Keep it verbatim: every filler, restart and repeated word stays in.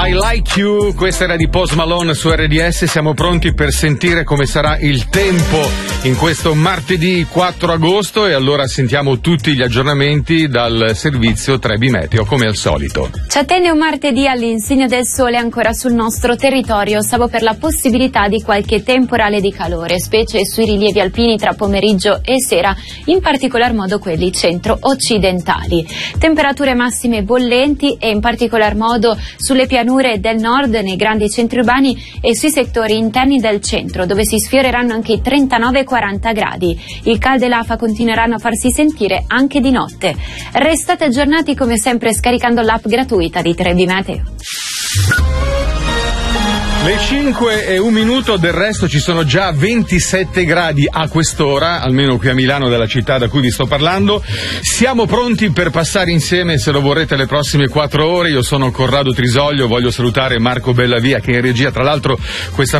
I Like You, questa era di Post Malone su R D S. Siamo pronti per sentire come sarà il tempo in questo martedì quattro agosto e allora sentiamo tutti gli aggiornamenti dal servizio Trebi Meteo come al solito. Ci attende un martedì all'insegna del sole ancora sul nostro territorio, salvo per la possibilità di qualche temporale di calore, specie sui rilievi alpini tra pomeriggio e sera, in particolar modo quelli centro-occidentali. Temperature massime bollenti e in particolar modo sulle pianure del nord, nei grandi centri urbani e sui settori interni del centro, dove si sfioreranno anche i trentanove quaranta gradi. Il caldo e l'afa continueranno a farsi sentire anche di notte. Restate aggiornati come sempre scaricando l'app gratuita di Trebi Meteo. Le cinque e un minuto, del resto ci sono già ventisette gradi a quest'ora, almeno qui a Milano, della città da cui vi sto parlando. Siamo pronti per passare insieme, se lo vorrete, le prossime quattro ore. Io sono Corrado Trisoglio, voglio salutare Marco Bellavia che è in regia, tra l'altro questa